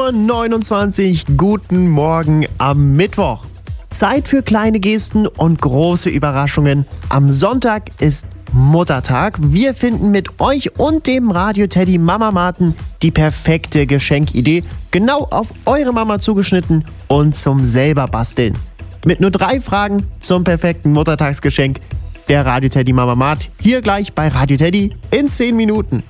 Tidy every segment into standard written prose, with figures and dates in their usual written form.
7:29 Uhr. Guten Morgen am Mittwoch. Zeit für kleine Gesten und große Überraschungen. Am Sonntag ist Muttertag. Wir finden mit euch und dem Radio-Teddy Mama-Maten die perfekte Geschenkidee, genau auf eure Mama zugeschnitten und zum selber basteln. Mit nur 3 Fragen zum perfekten Muttertagsgeschenk. Der Radio-Teddy Mama-Mat hier gleich bei Radio-Teddy in 10 Minuten.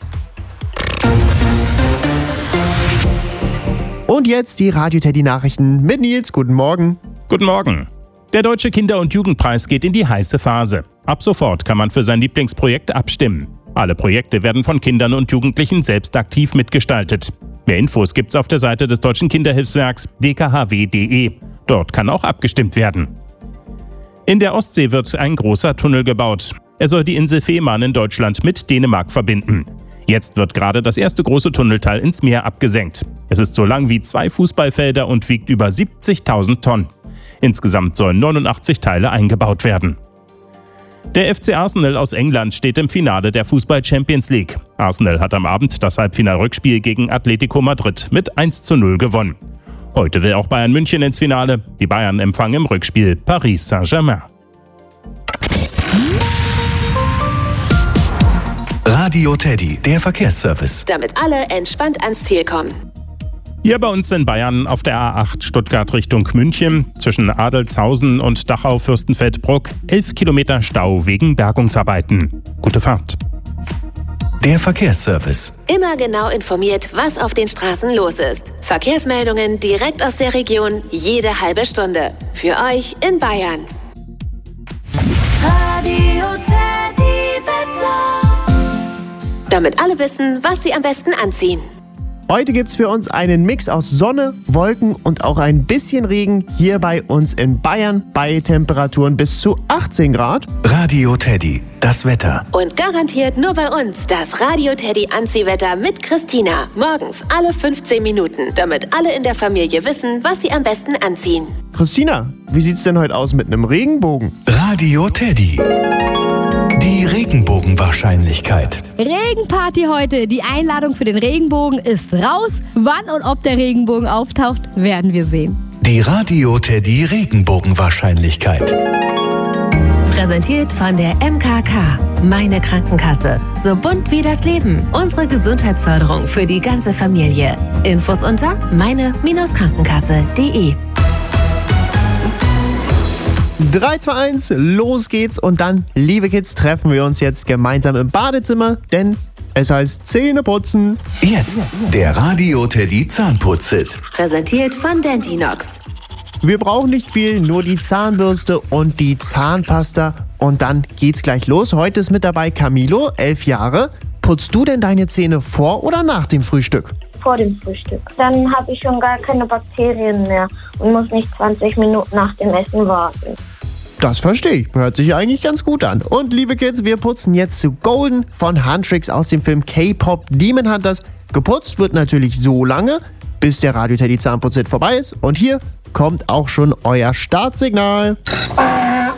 Und jetzt die Radio-Teddy-Nachrichten mit Nils. Guten Morgen. Guten Morgen. Der Deutsche Kinder- und Jugendpreis geht in die heiße Phase. Ab sofort kann man für sein Lieblingsprojekt abstimmen. Alle Projekte werden von Kindern und Jugendlichen selbst aktiv mitgestaltet. Mehr Infos gibt's auf der Seite des Deutschen Kinderhilfswerks dkhw.de. Dort kann auch abgestimmt werden. In der Ostsee wird ein großer Tunnel gebaut. Er soll die Insel Fehmarn in Deutschland mit Dänemark verbinden. Jetzt wird gerade das erste große Tunnelteil ins Meer abgesenkt. Es ist so lang wie 2 Fußballfelder und wiegt über 70.000 Tonnen. Insgesamt sollen 89 Teile eingebaut werden. Der FC Arsenal aus England steht im Finale der Fußball-Champions League. Arsenal hat am Abend das Halbfinal-Rückspiel gegen Atletico Madrid mit 1:0 gewonnen. Heute will auch Bayern München ins Finale. Die Bayern empfangen im Rückspiel Paris Saint-Germain. Radio-Teddy, der Verkehrsservice. Damit alle entspannt ans Ziel kommen. Hier bei uns in Bayern auf der A8 Stuttgart Richtung München zwischen Adelzhausen und Dachau-Fürstenfeldbruck 11 Kilometer Stau wegen Bergungsarbeiten. Gute Fahrt. Der Verkehrsservice. Immer genau informiert, was auf den Straßen los ist. Verkehrsmeldungen direkt aus der Region, jede halbe Stunde. Für euch in Bayern. Radio-Teddy Wetter. Damit alle wissen, was sie am besten anziehen. Heute gibt's für uns einen Mix aus Sonne, Wolken und auch ein bisschen Regen hier bei uns in Bayern bei Temperaturen bis zu 18 Grad. Radio-Teddy, das Wetter. Und garantiert nur bei uns das Radio-Teddy Anziehwetter mit Christina. Morgens alle 15 Minuten, damit alle in der Familie wissen, was sie am besten anziehen. Christina, wie sieht's denn heute aus mit einem Regenbogen? Radio-Teddy. Die Regenbogenwahrscheinlichkeit. Regenparty heute. Die Einladung für den Regenbogen ist raus. Wann und ob der Regenbogen auftaucht, werden wir sehen. Die Radio-Teddy Regenbogenwahrscheinlichkeit. Präsentiert von der MKK. Meine Krankenkasse. So bunt wie das Leben. Unsere Gesundheitsförderung für die ganze Familie. Infos unter meine-krankenkasse.de. 3, 2, 1, los geht's und dann, liebe Kids, treffen wir uns jetzt gemeinsam im Badezimmer, denn es heißt Zähne putzen. Jetzt der Radio-Teddy Zahnputz-Hit. Präsentiert von Dentinox. Wir brauchen nicht viel, nur die Zahnbürste und die Zahnpasta und dann geht's gleich los. Heute ist mit dabei Camilo, 11 Jahre. Putzt du denn deine Zähne vor oder nach dem Frühstück? Vor dem Frühstück. Dann habe ich schon gar keine Bakterien mehr und muss nicht 20 Minuten nach dem Essen warten. Das verstehe ich. Hört sich eigentlich ganz gut an. Und liebe Kids, wir putzen jetzt zu Golden von Huntrix aus dem Film K-Pop Demon Hunters. Geputzt wird natürlich so lange, bis der Radio-Teddy Zahnputz-Hit vorbei ist. Und hier kommt auch schon euer Startsignal.